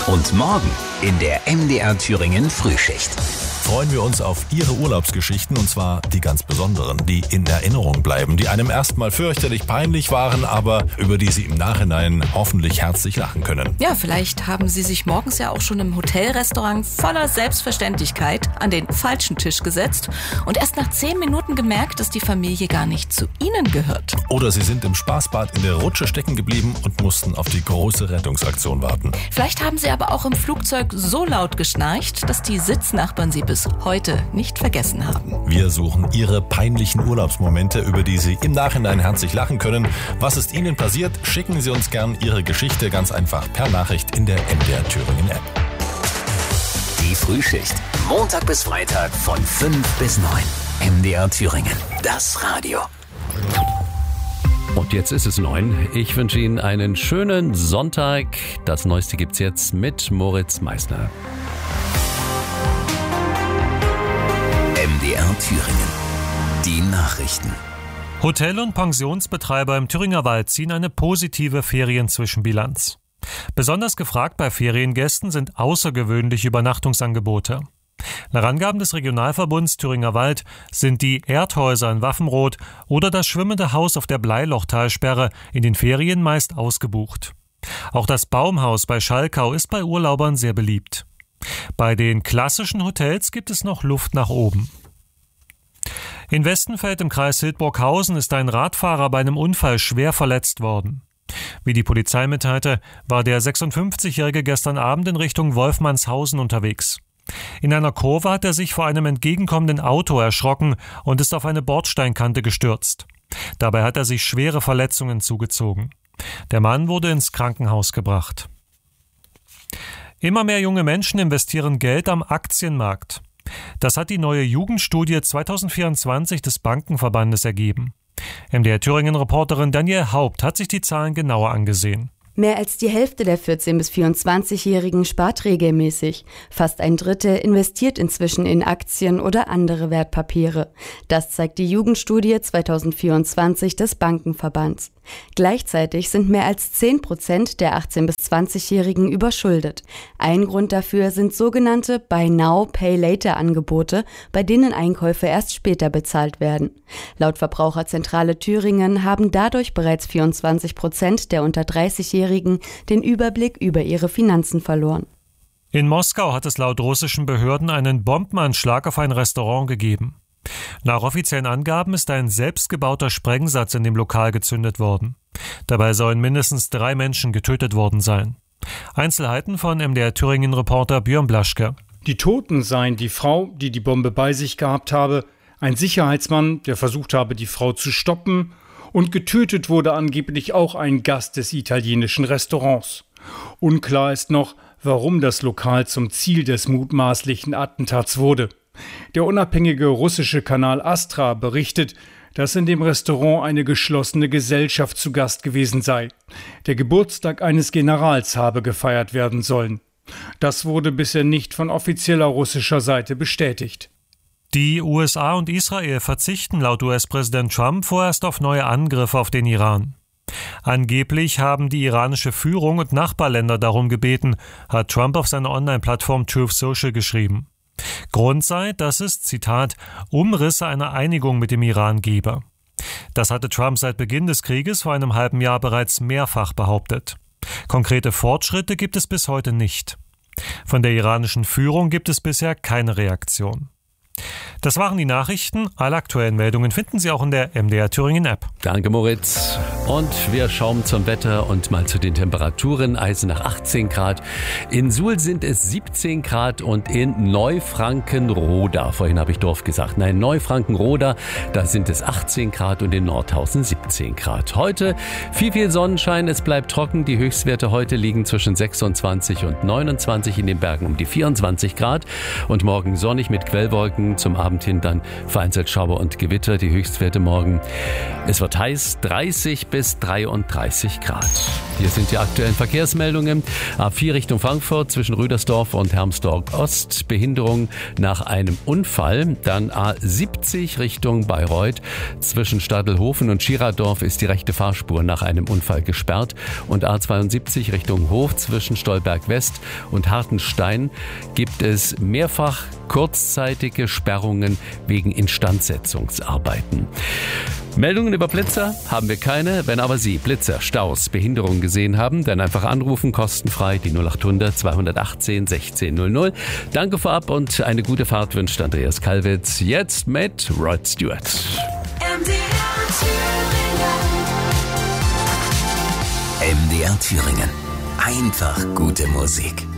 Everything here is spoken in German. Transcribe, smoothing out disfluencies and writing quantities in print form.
Und morgen in der MDR Thüringen Frühschicht freuen wir uns auf Ihre Urlaubsgeschichten, und zwar die ganz besonderen, die in Erinnerung bleiben, die einem erstmal fürchterlich peinlich waren, aber über die Sie im Nachhinein hoffentlich herzlich lachen können. Ja, vielleicht haben Sie sich morgens ja auch schon im Hotelrestaurant voller Selbstverständlichkeit an den falschen Tisch gesetzt und erst nach 10 Minuten gemerkt, dass die Familie gar nicht zu Ihnen gehört. Oder Sie sind im Spaßbad in der Rutsche stecken geblieben und mussten auf die große Rettungsaktion warten. Vielleicht haben Sie aber auch im Flugzeug so laut geschnarcht, dass die Sitznachbarn Sie bis heute nicht vergessen haben. Wir suchen Ihre peinlichen Urlaubsmomente, über die Sie im Nachhinein herzlich lachen können. Was ist Ihnen passiert? Schicken Sie uns gern Ihre Geschichte ganz einfach per Nachricht in der MDR Thüringen App. Die Frühschicht, Montag bis Freitag von 5 bis 9. MDR Thüringen, das Radio. Und jetzt ist es 9. Ich wünsche Ihnen einen schönen Sonntag. Das Neueste gibt's jetzt mit Moritz Meissner. MDR Thüringen. Die Nachrichten. Hotel- und Pensionsbetreiber im Thüringer Wald ziehen eine positive Ferienzwischenbilanz. Besonders gefragt bei Feriengästen sind außergewöhnliche Übernachtungsangebote. Nach Angaben des Regionalverbunds Thüringer Wald sind die Erdhäuser in Waffenroth oder das schwimmende Haus auf der Bleilochtalsperre in den Ferien meist ausgebucht. Auch das Baumhaus bei Schalkau ist bei Urlaubern sehr beliebt. Bei den klassischen Hotels gibt es noch Luft nach oben. In Westenfeld im Kreis Hildburghausen ist ein Radfahrer bei einem Unfall schwer verletzt worden. Wie die Polizei mitteilte, war der 56-Jährige gestern Abend in Richtung Wolfmannshausen unterwegs. In einer Kurve hat er sich vor einem entgegenkommenden Auto erschrocken und ist auf eine Bordsteinkante gestürzt. Dabei hat er sich schwere Verletzungen zugezogen. Der Mann wurde ins Krankenhaus gebracht. Immer mehr junge Menschen investieren Geld am Aktienmarkt. Das hat die neue Jugendstudie 2024 des Bankenverbandes ergeben. MDR Thüringen-Reporterin Danielle Haupt hat sich die Zahlen genauer angesehen. Mehr als die Hälfte der 14- bis 24-Jährigen spart regelmäßig. Fast ein Drittel investiert inzwischen in Aktien oder andere Wertpapiere. Das zeigt die Jugendstudie 2024 des Bankenverbands. Gleichzeitig sind mehr als 10% der 18- bis 20-Jährigen überschuldet. Ein Grund dafür sind sogenannte Buy Now, Pay Later Angebote, bei denen Einkäufe erst später bezahlt werden. Laut Verbraucherzentrale Thüringen haben dadurch bereits 24% der unter 30-Jährigen den Überblick über ihre Finanzen verloren. In Moskau hat es laut russischen Behörden einen Bombenanschlag auf ein Restaurant gegeben. Nach offiziellen Angaben ist ein selbstgebauter Sprengsatz in dem Lokal gezündet worden. Dabei sollen mindestens 3 Menschen getötet worden sein. Einzelheiten von MDR Thüringen-Reporter Björn Blaschke. Die Toten seien die Frau, die die Bombe bei sich gehabt habe, ein Sicherheitsmann, der versucht habe, die Frau zu stoppen, und getötet wurde angeblich auch ein Gast des italienischen Restaurants. Unklar ist noch, warum das Lokal zum Ziel des mutmaßlichen Attentats wurde. Der unabhängige russische Kanal Astra berichtet, dass in dem Restaurant eine geschlossene Gesellschaft zu Gast gewesen sei. Der Geburtstag eines Generals habe gefeiert werden sollen. Das wurde bisher nicht von offizieller russischer Seite bestätigt. Die USA und Israel verzichten laut US-Präsident Trump vorerst auf neue Angriffe auf den Iran. Angeblich haben die iranische Führung und Nachbarländer darum gebeten, hat Trump auf seiner Online-Plattform Truth Social geschrieben. Grund sei, dass es, Zitat, Umrisse einer Einigung mit dem Iran gebe. Das hatte Trump seit Beginn des Krieges vor einem halben Jahr bereits mehrfach behauptet. Konkrete Fortschritte gibt es bis heute nicht. Von der iranischen Führung gibt es bisher keine Reaktion. Das waren die Nachrichten. Alle aktuellen Meldungen finden Sie auch in der MDR Thüringen App. Danke, Moritz. Und wir schauen zum Wetter und mal zu den Temperaturen. Eisenach 18 Grad. In Suhl sind es 17 Grad und in Neufrankenroda, vorhin habe ich Dorf gesagt, nein, Neufrankenroda, da sind es 18 Grad und in Nordhausen 17 Grad. Heute viel Sonnenschein, es bleibt trocken. Die Höchstwerte heute liegen zwischen 26 und 29, in den Bergen um die 24 Grad. Und morgen sonnig mit Quellwolken, zum Abend Abend hin dann vereinzelt Schauer und Gewitter, die Höchstwerte morgen. Es wird heiß, 30 bis 33 Grad. Hier sind die aktuellen Verkehrsmeldungen. A4 Richtung Frankfurt zwischen Rüdersdorf und Hermsdorf Ost, Behinderung nach einem Unfall. Dann A70 Richtung Bayreuth. Zwischen Stadelhofen und Schiradorf ist die rechte Fahrspur nach einem Unfall gesperrt. Und A72 Richtung Hof zwischen Stolberg West und Hartenstein gibt es mehrfach kurzzeitige Sperrungen wegen Instandsetzungsarbeiten. Meldungen über Blitzer haben wir keine. Wenn aber Sie Blitzer, Staus, Behinderungen gesehen haben, dann einfach anrufen, kostenfrei, die 0800 218 1600. Danke vorab und eine gute Fahrt wünscht Andreas Kalwitz. Jetzt mit Rod Stewart. MDR Thüringen. Einfach gute Musik.